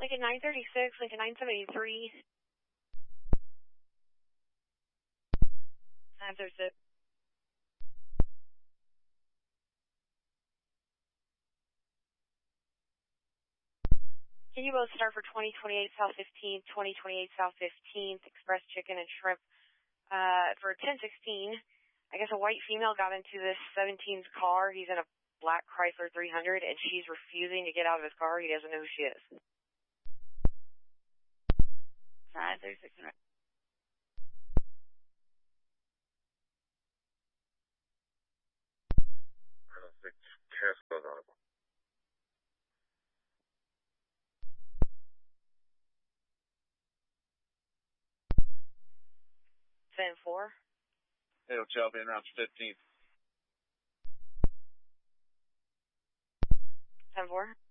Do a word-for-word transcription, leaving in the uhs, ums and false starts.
Lincoln nine thirty-six, Lincoln nine seventy-three. nine thirty-six. Can you both start for twenty twenty-eight South fifteenth, twenty twenty-eight South fifteenth, Express Chicken and Shrimp, uh, for ten sixteen? I guess a white female got into this seventeen's car. He's in a black Chrysler three hundred, and she's refusing to get out of his car. He doesn't know who she is. nine thirty-six. I don't think Casco's on it. ten four. Hey, Hotel, being around fifteenth. ten four.